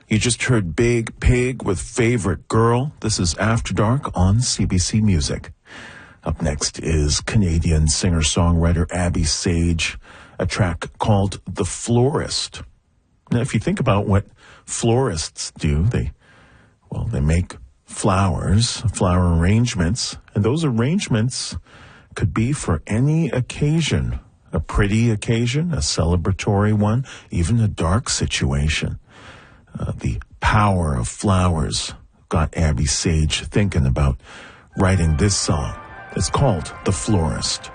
You just heard Big Pig with Favorite Girl. This is After Dark on CBC Music. Up next is Canadian singer-songwriter Abby Sage, a track called The Florist. Now, if you think about what florists do, they make flowers, flower arrangements, and those arrangements could be for any occasion, a pretty occasion, a celebratory one, even a dark situation. The power of flowers got Abby Sage thinking about writing this song. It's called The Florist.